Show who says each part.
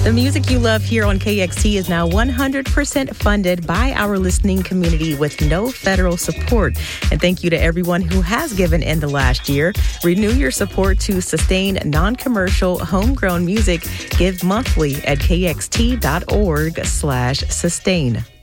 Speaker 1: The music you love here on KXT is now 100% funded by our listening community with no federal support. And thank you to everyone who has given in the last year. Renew your support to sustain non-commercial, homegrown music. Give monthly at kxt.org/sustain.